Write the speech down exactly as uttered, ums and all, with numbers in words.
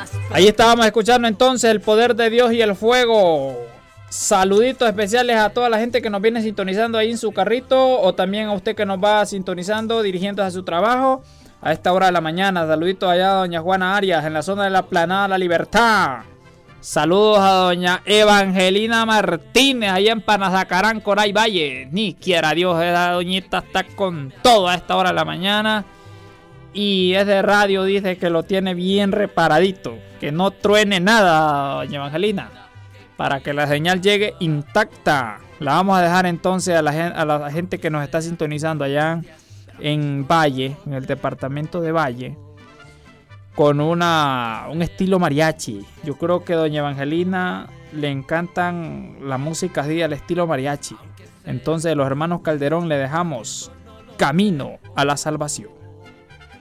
Ahí estábamos escuchando entonces El Poder de Dios y el Fuego. Saluditos especiales a toda la gente que nos viene sintonizando ahí en su carrito, o también a usted que nos va sintonizando dirigiéndose a su trabajo a esta hora de la mañana. Saluditos allá a doña Juana Arias en la zona de la Planada La Libertad. Saludos a doña Evangelina Martínez allá en Panazacarán, Coray Valle. Ni quiera Dios, esa doñita está con todo a esta hora de la mañana. Y es de radio, dice que lo tiene bien reparadito, que no truene nada, doña Evangelina, para que la señal llegue intacta. La vamos a dejar entonces a la, a la gente que nos está sintonizando allá en Valle, en el departamento de Valle, con una, un estilo mariachi. Yo creo que doña Evangelina le encantan la música así, al estilo mariachi. Entonces los hermanos Calderón le dejamos Camino a la Salvación.